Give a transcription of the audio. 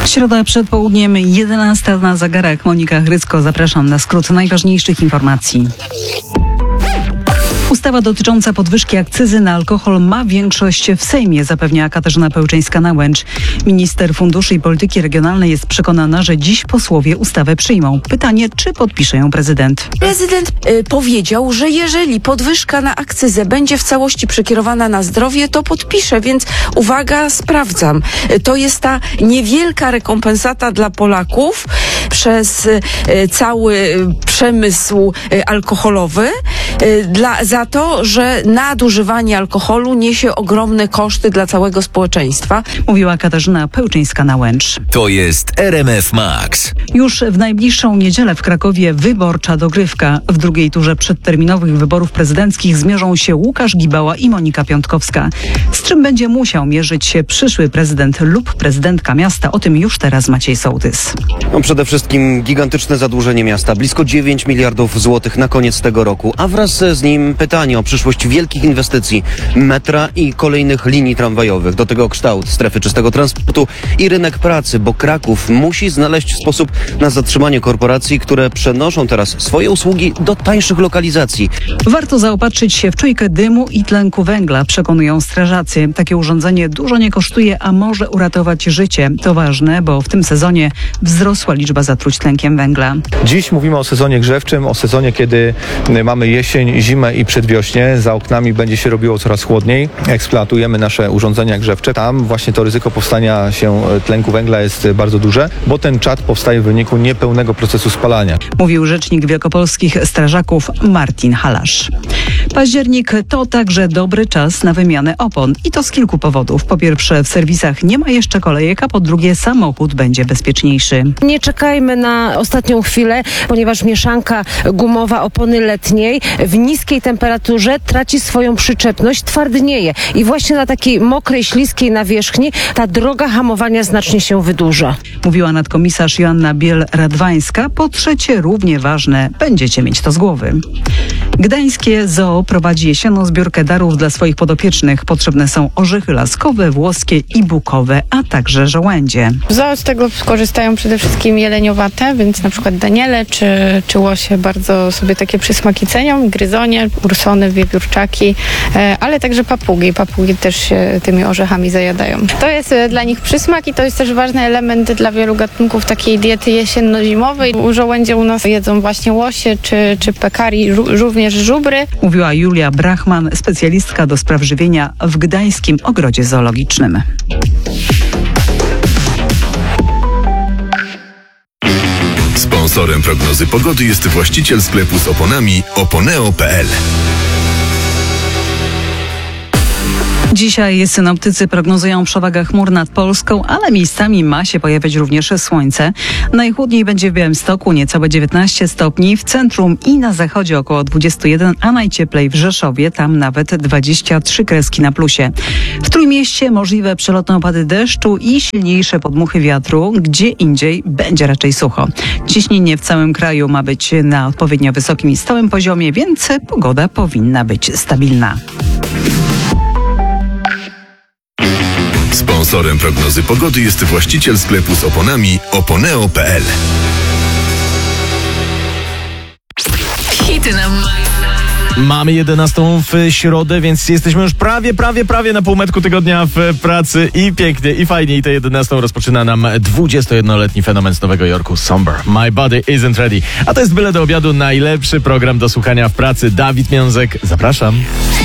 Środa przed południem, 11 na zegarach. Monika Hrycko, zapraszam na skrót najważniejszych informacji. Ustawa dotycząca podwyżki akcyzy na alkohol ma większość w Sejmie, zapewnia Katarzyna Pełczyńska-Nałęcz. Minister Funduszy i Polityki Regionalnej jest przekonana, że dziś posłowie ustawę przyjmą. Pytanie, czy podpisze ją prezydent? Prezydent powiedział, że jeżeli podwyżka na akcyzę będzie w całości przekierowana na zdrowie, to podpisze, więc uwaga, sprawdzam. To jest ta niewielka rekompensata dla Polaków przez cały przemysł alkoholowy za to, że nadużywanie alkoholu niesie ogromne koszty dla całego społeczeństwa. Mówiła Katarzyna Pełczyńska-Nałęcz. To jest RMF Max. Już w najbliższą niedzielę w Krakowie wyborcza dogrywka. W drugiej turze przedterminowych wyborów prezydenckich zmierzą się Łukasz Gibała i Monika Piątkowska. Z czym będzie musiał mierzyć się przyszły prezydent lub prezydentka miasta? O tym już teraz Maciej Sołtys. Przede wszystkim gigantyczne zadłużenie miasta, blisko 9 miliardów złotych na koniec tego roku, a wraz z nim pytanie o przyszłość wielkich inwestycji, metra i kolejnych linii tramwajowych. Do tego kształt strefy czystego transportu i rynek pracy, bo Kraków musi znaleźć sposób na zatrzymanie korporacji, które przenoszą teraz swoje usługi do tańszych lokalizacji. Warto zaopatrzyć się w czujkę dymu i tlenku węgla, przekonują strażacy. Takie urządzenie dużo nie kosztuje, a może uratować życie. To ważne, bo w tym sezonie wzrosła liczba zatruć tlenkiem węgla. Dziś mówimy o sezonie grzewczym, o sezonie, kiedy mamy jesień, zimę i przedwiośnie. Za oknami będzie się robiło coraz chłodniej. Eksploatujemy nasze urządzenia grzewcze. Tam właśnie to ryzyko powstania się tlenku węgla jest bardzo duże, bo ten czad powstaje w wyniku niepełnego procesu spalania. Mówił rzecznik wielkopolskich strażaków Martin Halasz. Październik to także dobry czas na wymianę opon i to z kilku powodów. Po pierwsze, w serwisach nie ma jeszcze kolejek, a po drugie, samochód będzie bezpieczniejszy. Nie czekajmy na ostatnią chwilę, ponieważ mieszanka gumowa opony letniej w niskiej temperaturze traci swoją przyczepność, twardnieje i właśnie na takiej mokrej, śliskiej nawierzchni ta droga hamowania znacznie się wydłuża. Mówiła nadkomisarz Joanna Biel-Radwańska. Po trzecie, równie ważne, będziecie mieć to z głowy. Gdańskie Zoo prowadzi jesienną zbiórkę darów dla swoich podopiecznych. Potrzebne są orzechy laskowe, włoskie i bukowe, a także żołędzie. W zoo z tego korzystają przede wszystkim jeleniowate, więc na przykład daniele czy łosie bardzo sobie takie przysmaki cenią, gryzonie, ursony, wiewiórczaki, ale także papugi. Papugi też się tymi orzechami zajadają. To jest dla nich przysmak i to jest też ważny element dla wielu gatunków takiej diety jesienno-zimowej. U żołędzie u nas jedzą właśnie łosie czy pekari, również żubry. Mówiła Julia Brachman, specjalistka do spraw żywienia w Gdańskim Ogrodzie Zoologicznym. Sponsorem prognozy pogody jest właściciel sklepu z oponami oponeo.pl. Dzisiaj synoptycy prognozują przewagę chmur nad Polską, ale miejscami ma się pojawiać również słońce. Najchłodniej będzie w Białymstoku, niecałe 19 stopni, w centrum i na zachodzie około 21, a najcieplej w Rzeszowie, tam nawet 23 kreski na plusie. W Trójmieście możliwe przelotne opady deszczu i silniejsze podmuchy wiatru, gdzie indziej będzie raczej sucho. Ciśnienie w całym kraju ma być na odpowiednio wysokim i stałym poziomie, więc pogoda powinna być stabilna. Sponsorem prognozy pogody jest właściciel sklepu z oponami oponeo.pl. Hity na Mamy 11 w środę, więc jesteśmy już prawie na półmetku tygodnia w pracy i pięknie, i fajnie. I tę 11 rozpoczyna nam 21-letni fenomen z Nowego Jorku, Somber. My Body Isn't Ready. A to jest byle do obiadu najlepszy program do słuchania w pracy. Dawid Miązek, zapraszam.